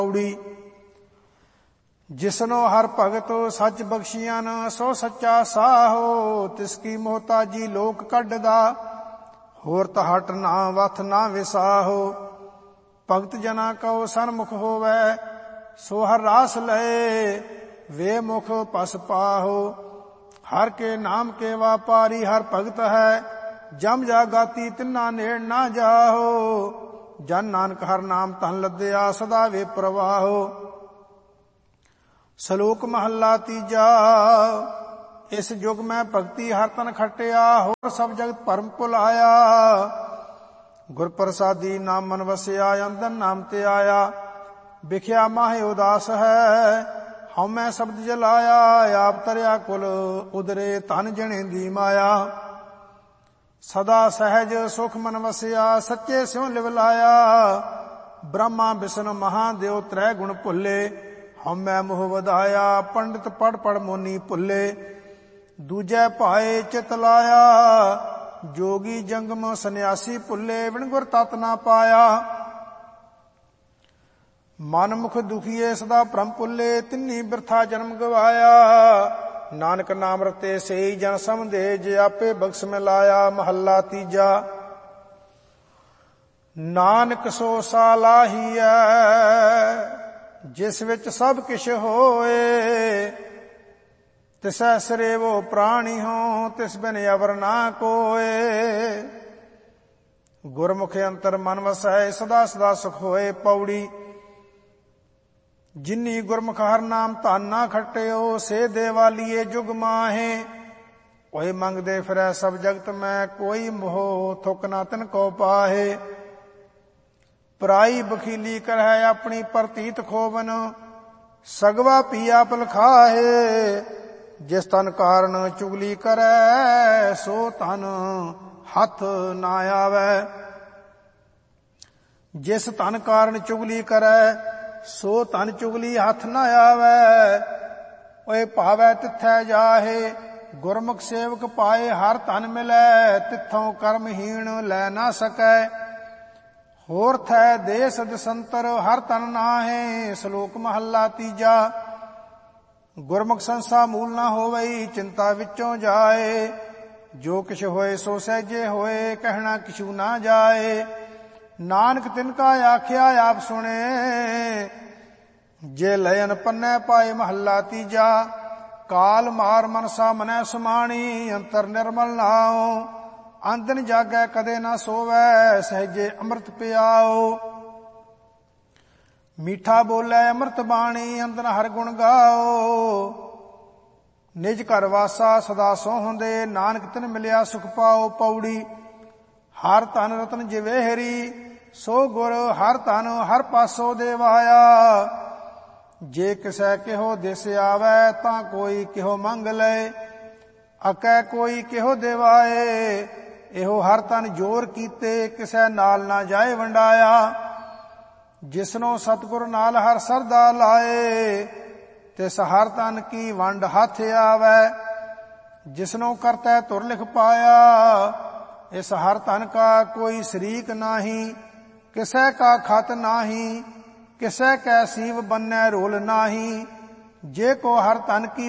जिसनो हर भगत सच बख्शियन सो सच्चा साहो, तिसकी मोहताजी लोक कढदा होर तहट ना वथ ना विसाहो। भगत जना कहो सन्मुख होवै सो हर रास लए, वे मुख पस पाहो। हर के नाम के वापारी हर भगत है, जम जागाती तिन्ना नेड़ ना जाहो। जन नानक हर नाम तन लद्या सदा वे प्रवाहो। सलोक महला तीजा। इस युग में भगति हर तन खटिया, होर सब जगत भरम भुलाया। गुर प्रसादी नाम मन वसिया, अंदर नाम ते आया। बिख्या माहे उदास है, हमें शब्द जलाया। आप तरया कुल उदरे तन जने दी माया। सदा सहज सुख मन वसिया, सच्चे स्यों लिव लाया। ब्रह्मा विष्णु महादेव त्रै गुण भुले, हमें मोह वधाया। पंडित पढ़ पढ़ मोनी भुले, दूजे भाए चित लाया। जोगी जंगम सन्यासी भुले, बिन गुर तत ना पाया। मन मुख दुखिए सदा भ्रम भुले, तिन्नी बिरथा जन्म गवाया। नानक नाम रते सेई जन समझे, जे आपे बख्श में लाया। महला तीजा। नानक सो सालाहीਐ, जिस विच सब किश होए। तिसै सरेवो प्राणी हो, तिस बिन अवर ना कोए। गुरमुख अंतर मन वसै, सदा सदा सुख होए। पौड़ी। जिन्नी गुरमुख हर नाम धन ना खटियो, से देवालीए जुग माहे। ओए मंगदे फिरै सब जगत में, कोई मोह थुक ना तिन को पाहे। पराई बखीली करहै अपनी परतीत खोवन, सगवा पिया पल खाहे। जिस तन कारण चुगली करै, सो तन हथ ना आवे। जिस तन कारण चुगली करै, सो तन चुगली हथ न आवे। ओए भावै तिथै जाहे, गुरमुख सेवक पाए। हर तन मिलै, तिथों कर्महीन लै ना सकै। होर थै देस दसंतर, हर तन नाहे। सलोक महला तीजा। गुरमुख संसा मूल ना होवई, चिंता विचों जाए। जो किछ होए सो सहजे होए, कहना किछू ना जाए। नानक तिनका आख्या आप सुने, जे लयन पन्नै पाए। महला तीजा। काल मार मनसा मनै समाणी, अंतर निर्मल नाओ। आंदन जागै कदे ना सोवै, सहजे अमृत पियाओ। मीठा बोलै अमृत बाणी, अंदन हर गुण गाओ। निज घर वासा सदा सोहंदे, नानक तिन मिलिया सुख पाओ। पौड़ी। हर तन रतन जिवेहरी, सो गुर हर तन हर पासो देवाया। जे किसै किहो दिस आवै, तां कोई किहो मंग लय। अकै कोई किहो देवाए, ਇਹੋ ਹਰ ਤਨ ਜੋਰ ਕੀਤੇ। ਕਿਸੈ ਨਾਲ ਨਾ ਜਾਏ ਵੰਡਾਇਆ। ਜਿਸਨੋਂ ਸਤਿਗੁਰ ਨਾਲ ਹਰ ਸਰਦਾ ਲਾਏ, ਤਿਸ ਹਰ ਤਨ ਕੀ ਵੰਡ ਹੱਥ ਆਵੈ। ਜਿਸਨੋਂ ਕਰਤੈ ਧੁਰ ਲਿਖ ਪਾਇਆ, ਇਸ ਹਰ ਤਨ ਕਾ ਕੋਈ ਸ਼ਰੀਕ ਨਾਹੀ। ਕਿਸੈ ਕਾ ਖਤ ਨਾਹੀ, ਕਿਸੈ ਕੈ ਸੀਵ ਬੰਨੈ ਰੋਲ ਨਾਹੀ। ਜੇ ਕੋ ਹਰ ਤਨ ਕੀ